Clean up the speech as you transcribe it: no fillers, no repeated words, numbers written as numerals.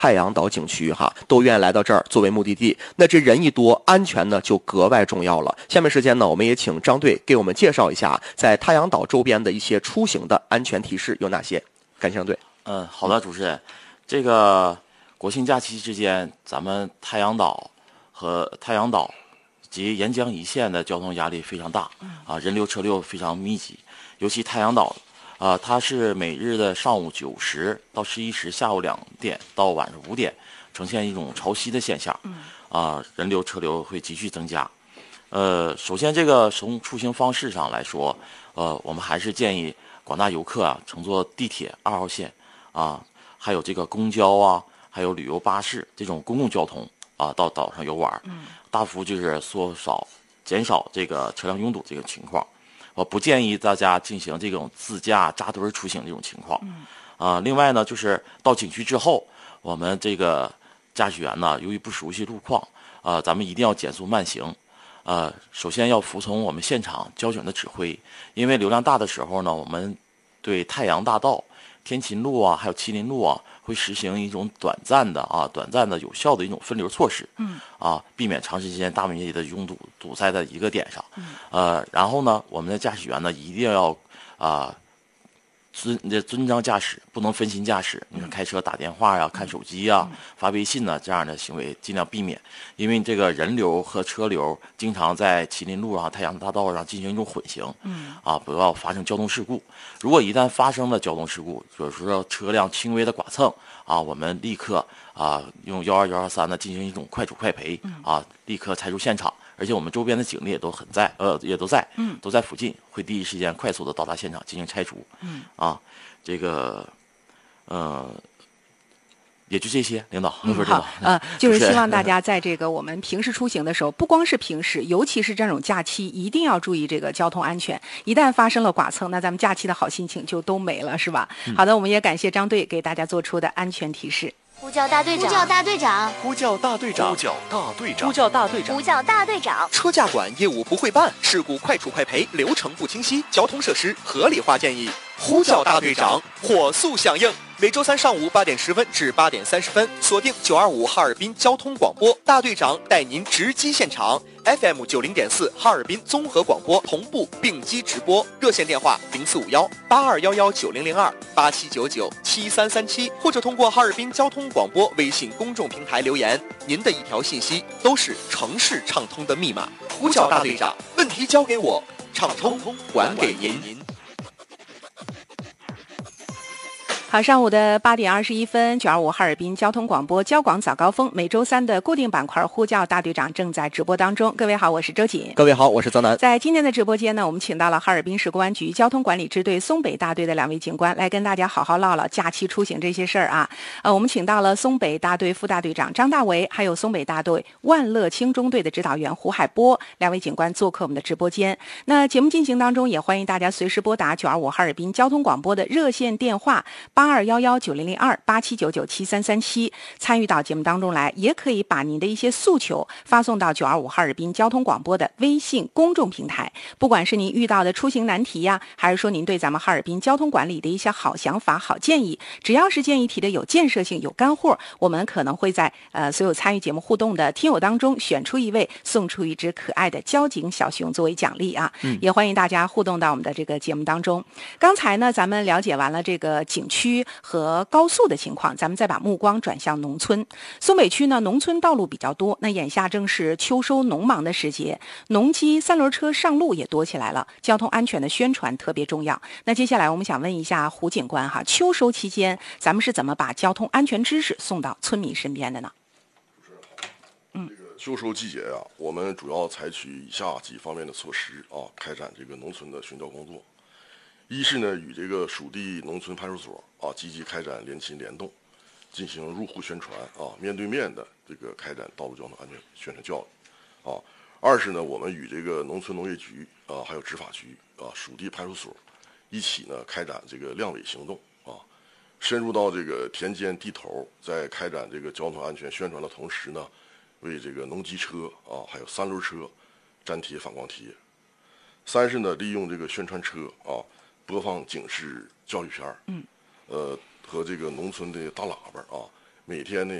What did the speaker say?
太阳岛景区都愿意来到这儿作为目的地。那这人一多，安全呢就格外重要了。下面时间呢，我们也请张队给我们介绍一下在太阳岛周边的一些出行的安全提示有哪些。感谢张队。 好的，主持人，这个国庆假期之间，咱们太阳岛及沿江一线的交通压力非常大人流车流非常密集，尤其太阳岛它是每日的上午9时到11时，下午2点到晚上5点，呈现一种潮汐的现象人流车流会急剧增加。首先这个从出行方式上来说，我们还是建议广大游客乘坐地铁2号线还有这个公交还有旅游巴士这种公共交通到岛上游玩，大幅就是减少这个车辆拥堵这个情况。我不建议大家进行这种自驾扎堆出行这种情况。另外呢，就是到景区之后，我们这个驾驶员呢，由于不熟悉路况咱们一定要减速慢行。首先要服从我们现场交警的指挥，因为流量大的时候呢，我们对太阳大道、天琴路还有麒麟路会实行一种短暂的有效的一种分流措施，避免长时间大面积的拥堵在的一个点上。然后呢，我们的驾驶员呢一定要遵章驾驶，不能分心驾驶。你看开车打电话看手机发微信这样的行为尽量避免，因为这个人流和车流经常在麒麟路太阳大道上进行一种混行，不要发生交通事故。如果一旦发生了交通事故，比如说车辆轻微的剐蹭我们立刻用121、123呢进行一种快处快赔立刻拆除现场。而且我们周边的警力也都在附近，会第一时间快速的到达现场进行拆除。这个也就这些，领导。 好，就是希望大家在这个我们平时出行的时候，不光是平时，尤其是这种假期，一定要注意这个交通安全。一旦发生了剐蹭，那咱们假期的好心情就都没了，是吧？好的，我们也感谢张队给大家做出的安全提示。 呼叫大队长！呼叫大队长！ 呼叫大队长！ 呼叫大队长！ 呼叫大队长！ 呼叫大队长！ 车驾管业务不会办，事故快处快赔，流程不清晰，交通设施合理化建议。呼叫大队长，火速响应。每周3上午8点10分至8点30分，锁定925哈尔滨交通广播，大队长带您直击现场。FM 90.4哈尔滨综合广播同步并机直播，热线电话0451-8211-9002-8799-7337，或者通过哈尔滨交通广播微信公众平台留言。您的一条信息都是城市畅通的密码。呼叫大队长，问题交给我，畅通还给您。 好，上午的8点21分，925哈尔滨交通广播交广早高峰每周3的固定板块呼叫大队长正在直播当中。各位好，我是周瑾。 各位好，我是泽南。 在今天的直播间呢，我们请到了哈尔滨市公安局交通管理支队松北大队的2位警官来跟大家好好唠唠假期出行这些事儿我们请到了松北大队副大队长张大为，还有松北大队万乐轻中队的指导员胡海波2位警官做客我们的直播间。那节目进行当中，也欢迎大家随时拨打925哈尔滨交通广播的热线电话8211-9002-8799-7337参与到节目当中来，也可以把您的一些诉求发送到925哈尔滨交通广播的微信公众平台。不管是您遇到的出行难题还是说您对咱们哈尔滨交通管理的一些好想法、好建议，只要是建议提的有建设性、有干货，我们可能会在所有参与节目互动的听友当中选出1位，送出1只可爱的交警小熊作为奖励也欢迎大家互动到我们的这个节目当中。刚才呢，咱们了解完了这个景区和高速的情况，咱们再把目光转向农村。松北区呢，农村道路比较多，那眼下正是秋收农忙的时节，农机3轮车上路也多起来了，交通安全的宣传特别重要。那接下来我们想问一下胡警官秋收期间咱们是怎么把交通安全知识送到村民身边的呢？ 这个秋收季节我们主要采取以下几方面的措施开展这个农村的巡调工作。一是呢，与这个属地农村派出所积极开展联勤联动，进行入户宣传面对面的这个开展道路交通安全宣传教育二是呢，我们与这个农村农业局还有执法局属地派出所一起呢开展这个亮尾行动深入到这个田间地头，在开展这个交通安全宣传的同时呢，为这个农机车还有3轮车粘贴反光贴。三是呢，利用这个宣传车播放警示教育片和这个农村的大喇叭每天呢